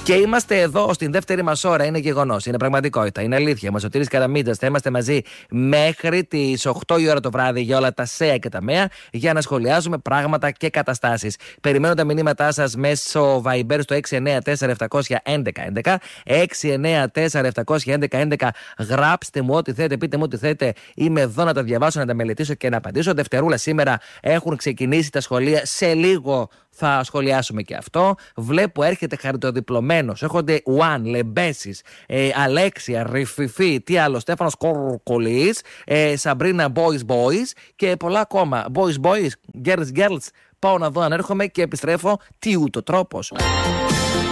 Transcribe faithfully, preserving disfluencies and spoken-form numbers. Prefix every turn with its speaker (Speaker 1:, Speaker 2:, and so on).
Speaker 1: Και είμαστε εδώ στην δεύτερη μας ώρα. Είναι γεγονός, είναι πραγματικότητα, είναι αλήθεια. Μας Σωτήρης Καραμίτζας, θα είμαστε μαζί μέχρι τις οκτώ η ώρα το βράδυ για όλα τα ΣΕΑ και τα ΜΕΑ για να σχολιάζουμε πράγματα και καταστάσεις. Περιμένω τα μηνύματά σας μέσω Viber στο έξι εννέα τέσσερα επτά ένα ένα ένα ένα, έξι εννέα τέσσερα επτά ένα ένα ένα. Γράψτε μου ό,τι θέλετε, πείτε μου ό,τι θέλετε. Είμαι εδώ να τα διαβάσω, να τα μελετήσω και να απαντήσω. Δευτερούλα σήμερα έχουν ξεκινήσει τα σχολεία. Σε λίγο θα σχολιάσουμε και αυτό. Βλέπω έρχεται χαριτοδιπλωμένος. Έχονται Ουάν, Λεμπέσης, ε, Αλέξια, Ριφιφή, τι άλλο, Στέφανος Κορκολής, ε, Σαμπρίνα Boys Boys και πολλά ακόμα. Boys Boys, Girls Girls. Πάω να δω αν έρχομαι και επιστρέφω. Τι ούτω τρόπος.